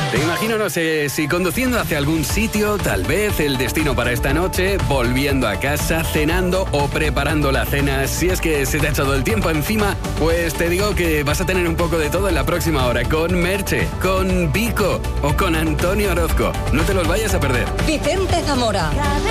Te imagino, no sé, si conduciendo hacia algún sitio, tal vez el destino para esta noche, volviendo a casa, cenando o preparando la cena. Si es que se te ha echado el tiempo encima, pues te digo que vas a tener un poco de todo en la próxima hora con Merche, con Vico o con Antonio Orozco. No te los vayas a perder. Vicente Zamora.